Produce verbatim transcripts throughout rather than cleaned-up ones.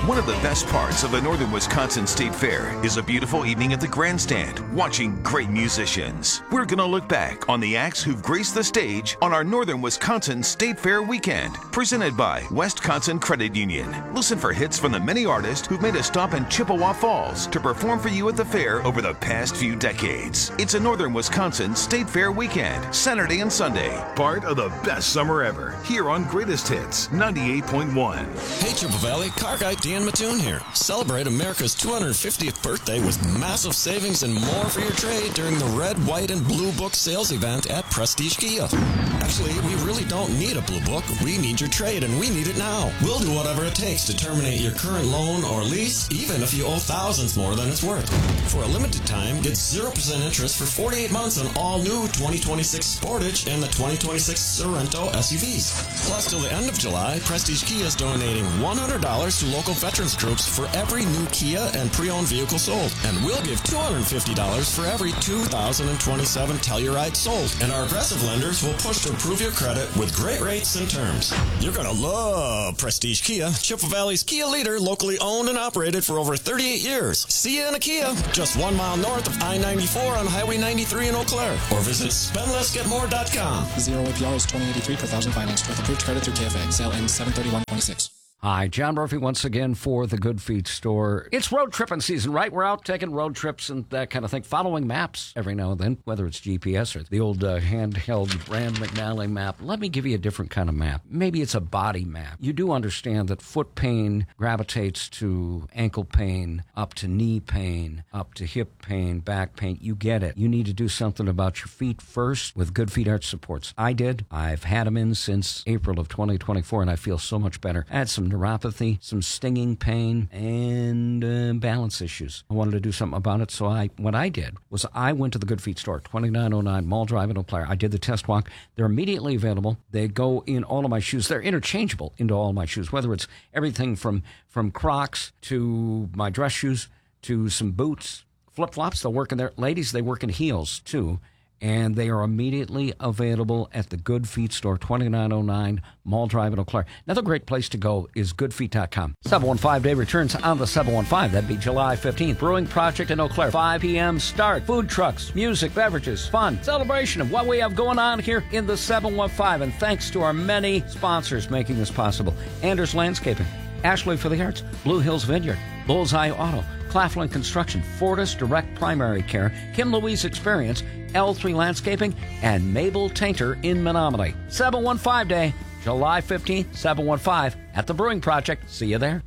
One of the best parts of the Northern Wisconsin State Fair is a beautiful evening at the grandstand, watching great musicians. We're going to look back on the acts who've graced the stage on our Northern Wisconsin State Fair weekend, presented by Wisconsin Credit Union. Listen for hits from the many artists who've made a stop in Chippewa Falls to perform for you at the fair over the past few decades. It's a Northern Wisconsin State Fair weekend, Saturday and Sunday. Part of the best summer ever, here on Greatest Hits ninety-eight point one. Hey, Triple Valley, car guy Dan Mattoon here. Celebrate America's two hundred fiftieth birthday with massive savings and more for your trade during the Red, White, and Blue Book sales event at Prestige Kia. Actually, we really don't need a Blue Book. We need your trade, and we need it now. We'll do whatever it takes to terminate your current loan or lease, even if you owe thousands more than it's worth. For a limited time, get zero percent interest for forty-eight months on all new twenty twenty-six Sportage and the twenty twenty-six Sorento S U Vs. Plus, till the end of July, Prestige Kia is donating one hundred dollars to local veterans groups for every new Kia and pre-owned vehicle sold. And we'll give two hundred fifty dollars for every two thousand twenty-seven Telluride sold. And our aggressive lenders will push to improve your credit with great rates and terms. You're going to love Prestige Kia, Chippewa Valley's Kia leader, locally owned and operated for over thirty-eight years. See you in a Kia, just one mile north of I ninety-four on Highway ninety-three in Eau Claire. Or visit spend less get more dot com. Zero A P R is twenty eighty-three per thousand financed with approved credit through K F A. Sale ends seven thirty-one twenty-six. Hi, John Murphy once again for the Good Feet store. It's road tripping season, right? We're out taking road trips and that kind of thing, following maps every now and then, whether it's G P S or the old uh, handheld Rand McNally map. Let me give you a different kind of map. Maybe it's a body map. You do understand that foot pain gravitates to ankle pain, up to knee pain, up to hip pain, back pain. You get it. You need to do something about your feet first with Good Feet Arch Supports. I did. I've had them in since April of twenty twenty-four, and I feel so much better. I had some neuropathy, some stinging pain, and uh, balance issues. I wanted to do something about it, so I what I did was I went to the Good Feet store, twenty-nine oh nine Mall Drive in Eau Claire. I did the test walk. They're immediately available. They go in all of my shoes. They're interchangeable into all of my shoes, whether it's everything from, from Crocs to my dress shoes to some boots, flip-flops. They'll work in there. Ladies, they work in heels, too. And they are immediately available at the Good Feet store, twenty-nine oh nine Mall Drive in Eau Claire. Another great place to go is good feet dot com. seven one five day returns on the seven one five. That'd be July fifteenth. Brewing Project in Eau Claire. five p.m. start. Food trucks, music, beverages, fun, celebration of what we have going on here in the seven one five. And thanks to our many sponsors making this possible. Anders Landscaping, Ashley for the Arts, Blue Hills Vineyard, Bullseye Auto, Claflin Construction, Fortis Direct Primary Care, Kim Louise Experience, L three Landscaping, and Mabel Tainter in Menominee. seven one five day, July fifteenth, seven one five at the Brewing Project. See you there.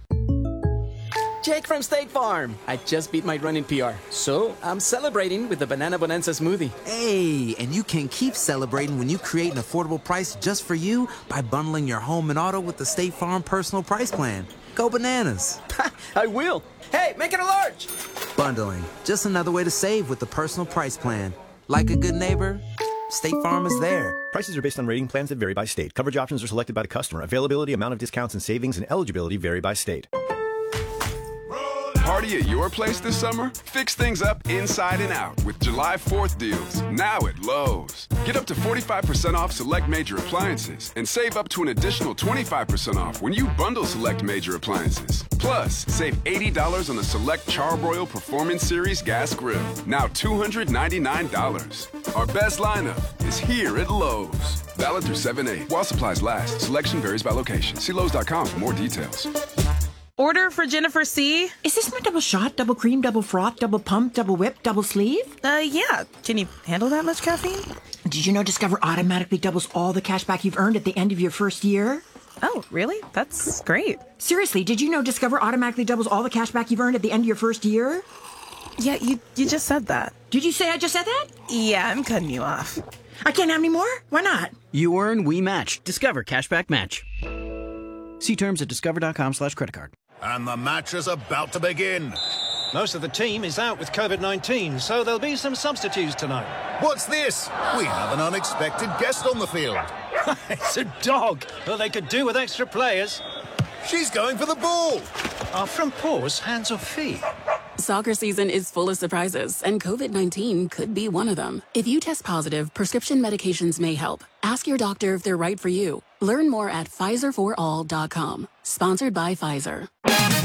Jake from State Farm. I just beat my running P R, so I'm celebrating with the Banana Bonanza smoothie. Hey, and you can keep celebrating when you create an affordable price just for you by bundling your home and auto with the State Farm Personal Price Plan. Go bananas. I will. Hey, make it a large. Bundling, just another way to save with the Personal Price Plan. Like a good neighbor, State Farm is there. Prices are based on rating plans that vary by state. Coverage options are selected by the customer. Availability, amount of discounts and savings, and eligibility vary by state. Party at your place this summer? Fix things up inside and out with July fourth deals, now at Lowe's. Get up to forty-five percent off select major appliances and save up to an additional twenty-five percent off when you bundle select major appliances. Plus, save eighty dollars on the select Charbroil Performance Series gas grill, now two hundred ninety-nine dollars. Our best lineup is here at Lowe's. Valid through seven eight. While supplies last, selection varies by location. See Lowe's dot com for more details. Order for Jennifer C. Is this my double shot, double cream, double froth, double pump, double whip, double sleeve? Uh, yeah. Can you handle that much caffeine? Did you know Discover automatically doubles all the cash back you've earned at the end of your first year? Oh, really? That's great. Seriously, did you know Discover automatically doubles all the cash back you've earned at the end of your first year? Yeah, you, you just said that. Did you say I just said that? Yeah, I'm cutting you off. I can't have any more? Why not? You earn, we match. Discover Cashback Match. See terms at discover.com slash credit card. And the match is about to begin. Most of the team is out with COVID nineteen, so there'll be some substitutes tonight. What's this? We have an unexpected guest on the field. It's a dog. Well, they could do with extra players. She's going for the ball. Are front paws hands or feet? Soccer season is full of surprises, and COVID nineteen could be one of them. If you test positive, prescription medications may help. Ask your doctor if they're right for you. Learn more at Pfizer for all dot com. Sponsored by Pfizer.